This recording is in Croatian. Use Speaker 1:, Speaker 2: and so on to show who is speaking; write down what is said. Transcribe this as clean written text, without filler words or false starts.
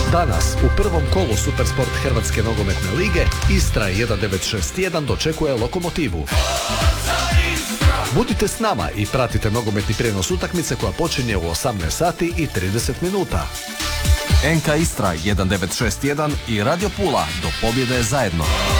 Speaker 1: Danas u prvom kolu Supersport Hrvatske nogometne lige Istra 1961 dočekuje Lokomotivu. Budite s nama i pratite nogometni prijenos utakmice koja počinje u 18 sati i 30 minuta.
Speaker 2: NK Istra 1961 i Radio Pula do pobjede zajedno.